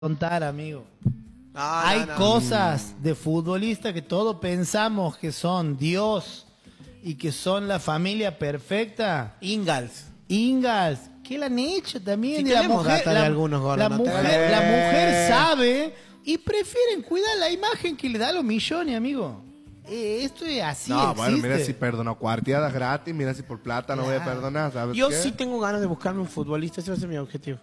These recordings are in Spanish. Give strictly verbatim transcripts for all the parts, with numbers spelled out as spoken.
contar, amigo. No, Hay no, no. cosas de futbolistas que todos pensamos que son Dios y que son la familia perfecta. Ingalls. Ingalls, ¿qué le han hecho también? Si Y la tenemos mujer, data de la, algunos goles, la no te mujer, hagas- la mujer sabe y prefieren cuidar la imagen que le da a los millones, amigo. Eh, esto es así, No, existe. bueno, mira si perdonó cuarteadas gratis, mira si por plata no voy a Claro. perdonar, ¿sabes Yo qué? sí tengo ganas de buscarme un futbolista, ese va a ser mi objetivo.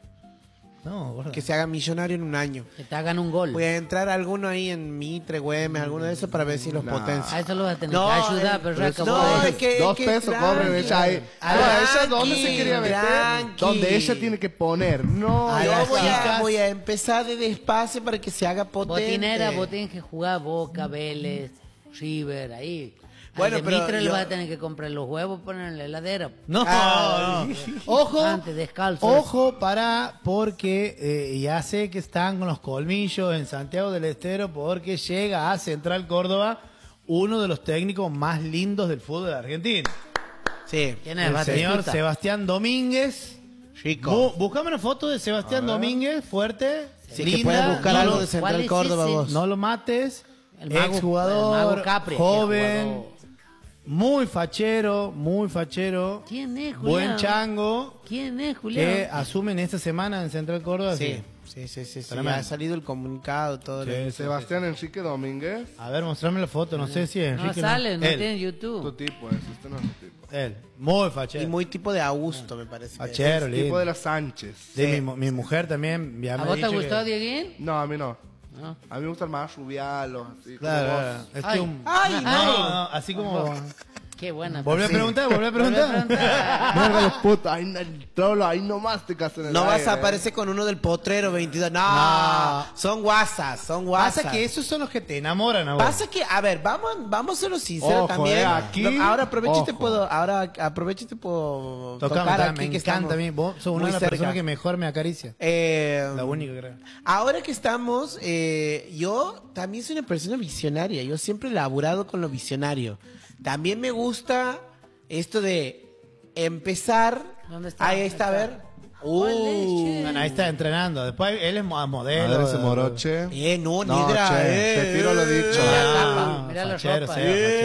No, gorda. Que se haga millonario en un año. Que te hagan un gol. Voy a entrar a alguno ahí en Mitre, Güemes, alguno de esos para ver si los Nah. potencia. A eso lo vas a tener No, que ayudar, eh, pero Pero ya eso acabó. no, de- es que- dos que pesos tranqui. cobren ella ahí. Ah, Ahora, ella dónde tranqui, se quería meter, tranqui. donde ella tiene que poner. No, A Yo las voy a, chicas- voy a empezar de despacio para que se haga potente. Botinera, vos tenés que jugar Boca, Vélez, River, ahí. Bueno, Al de pero Mitre yo- le vas a tener que comprar los huevos, poner en la heladera. No, Ah, no. Ojo, Antes, descalzo. ojo para, porque eh, ya sé que están con los colmillos en Santiago del Estero, porque llega a Central Córdoba uno de los técnicos más lindos del fútbol de Argentina. Sí. ¿Quién es? El señor Batistuta. Sebastián Domínguez. Chico. Bu- Buscame una foto de Sebastián Domínguez, fuerte, Sí, que linda, puedes buscar no algo lo- de Central ¿cuál es Córdoba ese? vos. no lo mates, El mago- exjugador, el mago Capri, qué joven, jugador. muy fachero, muy fachero, ¿Quién es, buen Julián? chango, ¿Quién es, que Julián? asumen esta semana en Central Córdoba. Sí, sí, sí, sí. sí. Tremendo. Ha salido el comunicado, todo. Sí, lo- sí. Sebastián Enrique Domínguez, A ver, mostrame la foto, no sé si es No Enrique. sale, no Él, tiene tu YouTube. tipo es, este no es tu tipo. él, muy Y fachero. muy tipo de Augusto, me parece. que es. Fachero, El lindo. tipo de la Sánchez. Sí, Sí. mi, mi mujer también. Ya me ¿A ha vos te dicho gustó, que- Dieguín? No, a mí no. No. A mí me gustan más rubialos, así Claro, como claro. vos. Es Ay. que un... Ay, no, no. no, no, así como... Qué buena. Volví a Sí. preguntar, volví a Volví a preguntar. preguntar. Verga los putos, ahí, no- trolo, ahí nomás te casan en el No vas aire, a eh. aparecer con uno del potrero veintidós. No, No. son guasas, son guasas. Pasa que esos son los que te enamoran a vos. Pasa que, a ver, vamos, vamos a ser los sinceros Ojo, también. eh, aquí, No, ahora aprovecho y te ojo. puedo, ahora aprovecho y te puedo Tocame, tocar ta, aquí me que encanta estamos a mí. Vos sos una muy de las cerca. personas que mejor me acaricia. Eh, La única, creo. Ahora que estamos, eh, yo también soy una persona visionaria. Yo siempre he laburado con lo visionario. También me gusta esto de empezar. ¿Dónde está? Ahí está, a ver. ¿Cuál es, Uh, che? Bueno, ahí está entrenando. Después él es mo- A modelo. ver ese moroche. eh, no, No, negra, che, eh, te tiro lo dicho. Mirá la Ah, capa, mirá la fachero, ropa. sí,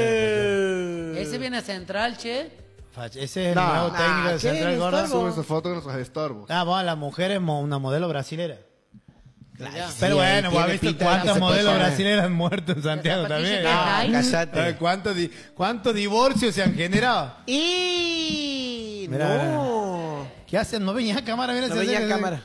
eh. Ese viene a Central, che. Fach- Ese es el No, nuevo nah, técnico de ¿qué? Central Córdoba. Estorbo. Sube esa foto con esos estorbos. Ah, bueno, la mujer es mo- una modelo brasilera. Mirá. Pero Sí, ahí bueno, vos has tiene visto pinta de que cuántas se puede modelos poner. brasileras han muerto en Santiago zapatilla también. que Ah, hay. cállate. ¿sabes ¿Cuántos, di- ¿Cuántos divorcios se han generado? Y Mirá, no. ¿Qué hacen? No venía a cámara, mira. No se venía acerca- a cámara.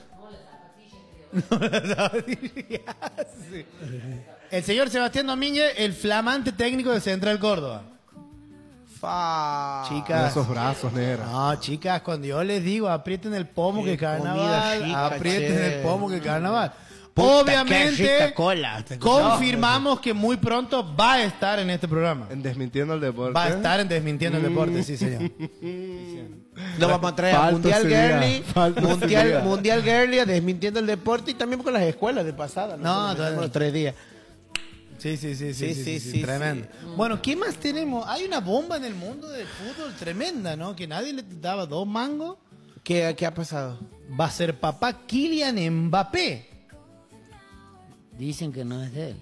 Sí. El señor Sebastián Domínguez, el flamante técnico de Central Córdoba. Fa. Mira Chicas. esos brazos, negra. No, chicas, cuando yo les digo, aprieten el pomo Qué que carnaval, comida chica, aprieten che. el pomo que carnaval. Puta, Obviamente, qué rica cola. confirmamos que muy pronto va a estar en este programa. En Desmintiendo el Deporte. Va a estar en Desmintiendo el Deporte, sí, señor. Lo vamos a traer a Falta Mundial ese día, Girly, falta ese Mundial, día. Mundial Girly, a desmintiendo el deporte y también con las escuelas de pasada. No, Nosotros todavía- tenemos los tres días. Sí, sí, sí, sí, sí, Sí, sí, sí, sí, sí, tremendo. sí. Bueno, ¿qué más tenemos? Hay una bomba en el mundo del fútbol tremenda, ¿no? Que nadie le daba dos mangos. ¿Qué, qué ha pasado? Va a ser papá Kylian Mbappé. Dicen que no es de él.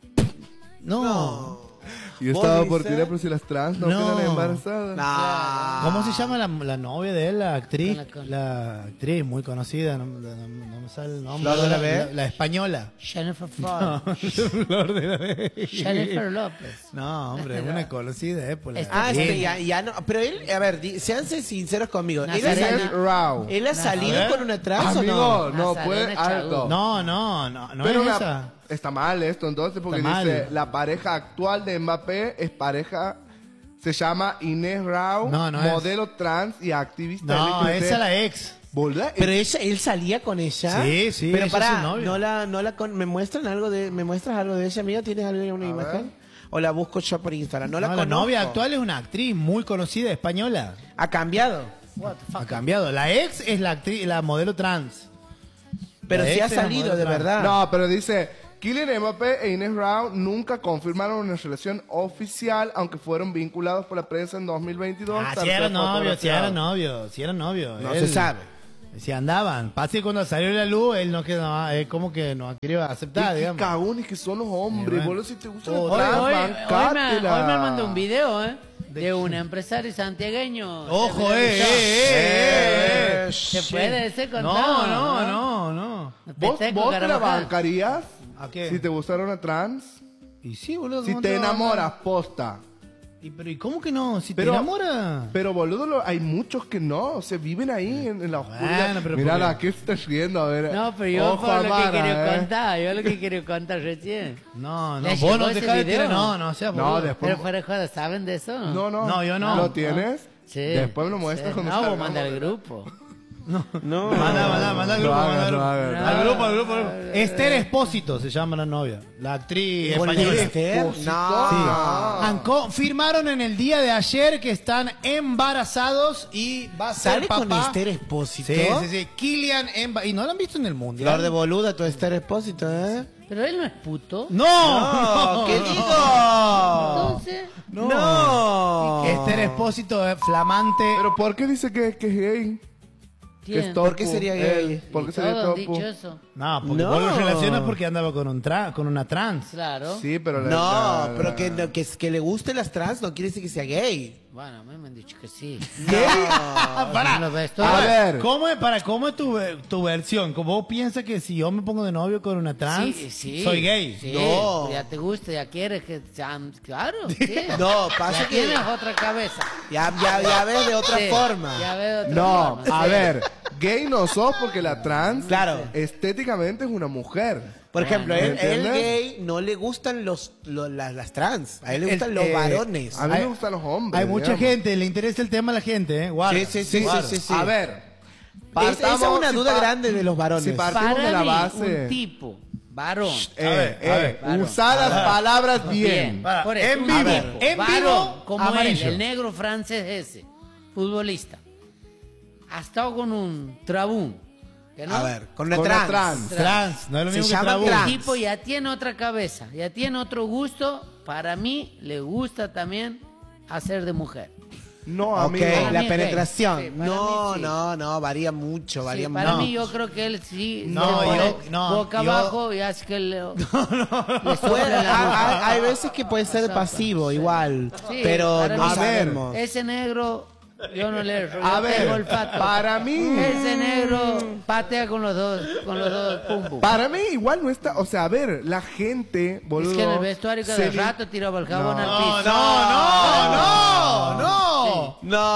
No. Yo ¿Vos estaba dices? por tirar, pero si las trans no, No. quedan embarazadas. No. ¿Cómo se llama la, la novia de él, la actriz? Con la- con- La actriz muy conocida, no, no- no me sale el nombre. ¿Flor de la la, B? la- la española. Jennifer Ford. Flor de la B. Jennifer López. No, hombre, es una conocida, eh, por la Ah, actriz. este, ya, ya no. Pero él, a ver, di- séanse sinceros conmigo. ¿Él ha, Nazarena. sali- Inés Rao. ¿él ha salido A ver. con una trans o Amigo, no? no, Nazarena puede Chaú. alto. No, no, no, no Pero es una- esa. está mal esto entonces porque Está dice mal. la pareja actual de Mbappé es pareja, se llama Inés Rao, No, no es. modelo trans y activista No, L G B T. esa es la ex. ¿Verdad? Pero ella, él salía con ella. Sí, sí, Pero ella para, es su novia. no la, no la con- me muestran algo de, me muestras algo de ella, amiga, ¿tienes algo una A imagen? ver. O la busco yo por Instagram. No, No, la la, conozco. novia actual es una actriz muy conocida española. Ha cambiado. Ha cambiado. La ex es la actriz, la modelo trans. Pero La sí ha ex es la salido, modelo de trans. verdad. No, pero dice Kylian Mbappé e Inés Rao nunca confirmaron una relación oficial, aunque fueron vinculados por la prensa en dos mil veintidós. Ah, tras si ser eran novios, si fotografiados. eran novios, si eran novios. No Él- se sabe. Si andaban. Pasa que cuando salió la luz, él no quedó, es como que no ha querido aceptar, Qué digamos. cagones que son los hombres, Eh, bueno. boludo. Si te gusta Oh, la Hoy, trans, hoy, hoy me, bancátela. hoy me mandó un video, ¿eh? De un empresario santiagueño. Ojo, ¿Se eh, eh, eh, eh. ¿Se puede ese No, contado? no, no, no. ¿Vos, Peteco vos te la Carabajal. bancarías ¿A qué? si te gustara una trans? Y sí, boludo. Si ¿cómo te va a enamoras, andar? posta. ¿Y, pero, ¿y cómo que no? Si Pero- te enamora. Pero boludo, lo- hay muchos que no, se viven ahí en, en la oscuridad. Bueno, pero Mirá, porque- ¿a qué estás riendo? A ver. No, pero yo Ojo por a lo que Mara, quería eh. contar, yo lo que quería contar recién. No, no, ¿Le vos llegó no ese dejás de video? tirar, no, no seas No, boludo. después- Pero fuera de joda, ¿saben de eso? No, no. No, yo no. ¿Lo tienes? Sí. Después me lo muestras Sí. cuando No, vos salgamos. manda al grupo. No. Manda, manda, manda al grupo, No manda hagas, al no grupo. hagas. Al grupo, al grupo, al grupo. Esther Espósito se llama la novia. La actriz española. Esther? Sí. No. Han confirmaron en el día de ayer que están embarazados y va a ser ¿Sale con papá. Esther Espósito? Sí, sí, sí. Kylian Emba- ¿Y no lo han visto en el mundial? Flor de boluda, tu Esther Espósito, ¿eh? Pero él no es puto. No, No, ¿qué digo? Entonces, No. Esther Espósito es flamante. ¿Pero por qué dice que, que es gay? Que ¿quién? es topu. ¿Por qué sería gay? Él, ¿Por qué Y sería todos han topu? dicho eso. No, porque No. vos lo relacionas porque andaba con, un tra- con una trans. Claro. Sí, pero... la- No, la- pero la- que, no, que, que le gusten las trans no quiere decir que sea gay. Bueno, a mí me han dicho que sí. Ah, pará. No lo ves tú. A ver. ¿Cómo es, para, ¿cómo es tu, tu versión? ¿Cómo vos piensas que si yo me pongo de novio con una trans, Sí, sí. soy gay? Sí, No. ya te gusta, ya quieres que sean... Claro, sí. No, pasa Ya que tienes otra cabeza. ya, ya, ya ves de otra Sí, forma. Ya ves de otra No, forma, a sí. ver, gay no sos porque la trans Claro. estéticamente es una mujer. Por ejemplo, él, él ¿entiendes? gay no le gustan los, los- las, las trans. A él le El- gustan los eh, varones. A mí Hay- me gustan los hombres. Hay mucha digamos. gente, le interesa el tema a la gente, ¿eh? Guarda. Sí, sí, sí, guarda. sí, sí, sí. A ver, Es- esa es una si duda pa- grande de los varones. Si partimos Para de la mí, base... un tipo, varón, Eh, A ver, eh, a ver, varón. usa las palabras bien. bien, Para, por eso, en un vivo, tipo, en varón, vivo, como él, amarillo. el negro francés ese, futbolista, ha estado con un trabún, ¿que no? A ver, con una Con una trans. trans. Trans, no es lo Se mismo que llama trabú. trans. El tipo ya tiene otra cabeza, ya tiene otro gusto. Para mí le gusta también hacer de mujer. No, Ok, amigo. Para la mí es penetración. gay. Sí, para no, mí sí. no, no, varía mucho, Sí, varía para mucho. mí yo creo que él sí No, se pone yo- no, boca yo- abajo y hace que le, le Puede- sopla la hay, boca. hay- hay veces que puede ser Sopla. pasivo, igual, Sí, pero para no mí- A ver. sabemos. Ese negro, yo no le yo A ver, tengo olfato. para mí- Ese negro patea con los dos, con los dos pum pum. Para mí igual no está, o sea, a ver, la gente, boludo. Es que en el vestuario cada se li- rato tiraba el jabón No. al No, piso. no, no, no, no.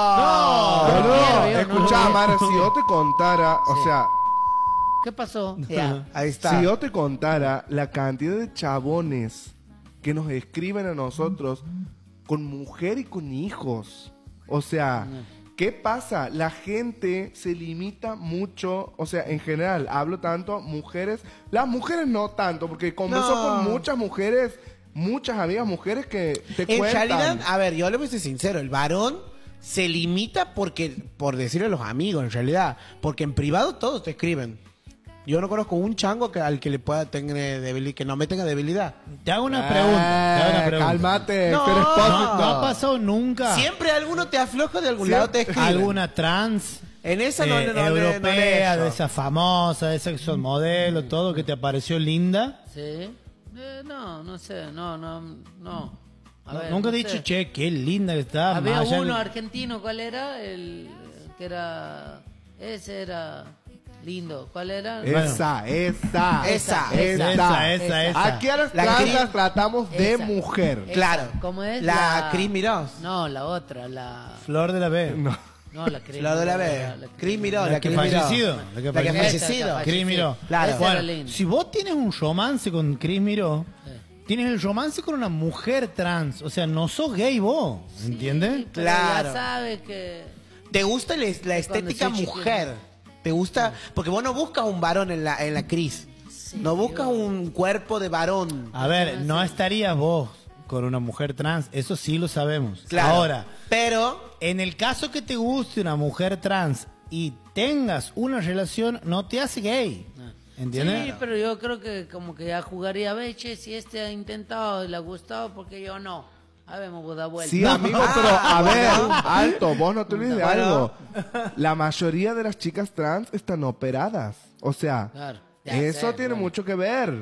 No. No. Boludo, quiero, yo no escuchá, lo Mara, si yo te contara, o sea, ¿Qué pasó? Ya. Ahí está. si yo te contara la cantidad de chabones que nos escriben a nosotros con mujer y con hijos. O sea, ¿qué pasa? La gente se limita mucho, o sea, en general, hablo tanto mujeres, las mujeres no tanto, porque converso No. con muchas mujeres, muchas amigas mujeres que te En cuentan. realidad, a ver, yo le voy a ser sincero, el varón se limita porque, por decirle a los amigos, en realidad, porque en privado todos te escriben. Yo no conozco un chango que, al que le pueda tener debilidad, que no me tenga debilidad. Te hago una pregunta. Te hago una Eh, pregunta. Cálmate, No. que eres No, pósito. no ha pasado nunca. Siempre alguno te afloja de algún Sí, lado, te escriben. Alguna trans En esa no, eh, no, no, no, no, europea, no, de no. esa famosa, de esa que son modelo, todo, que te pareció linda. Sí. Eh, no, no sé, no, no, no. A No, ver, nunca he no dicho, sé. che, qué linda que está. Había más allá uno de- argentino, ¿cuál era? El que era, ese era lindo. ¿Cuál era? Esa, esa, Esa, esa, esa, esa, esa. Aquí a las La trans Cris- las tratamos de Esa. mujer. Esa, Claro. ¿Cómo es? La Cris Mirós. No, la otra, la... Flor de la B. No. No, la Cris. Flor de la Miró, B. la Cris Cris Miró, La la que Cris Miró. fallecido. La que La que fallecido. fallecido. Esa, Cris Miró. Claro. Esa Bueno, era linda. si vos tienes un romance con Cris Miró, tienes el romance con una mujer trans. O sea, no sos gay vos, ¿entiendes? Sí, pero Claro. ya sabes que... ¿Te gusta la, la estética soy mujer? ¿Te gusta? Porque vos no buscas un varón en la, en la Cris. No buscas un cuerpo de varón. A ver, no estarías vos con una mujer trans, eso sí lo sabemos. Claro. Ahora, Pero en el caso que te guste una mujer trans y tengas una relación, no te hace gay. ¿Entiendes? Sí, pero yo creo que como que ya jugaría, ve, che, si este ha intentado y le ha gustado, porque yo no. A ver, vamos a dar vuelta. Sí, amigo, pero a ver, alto, vos no te olvides de Bueno. algo. La mayoría de las chicas trans están operadas. O sea, Claro. Ya eso sé, tiene bueno. mucho que ver.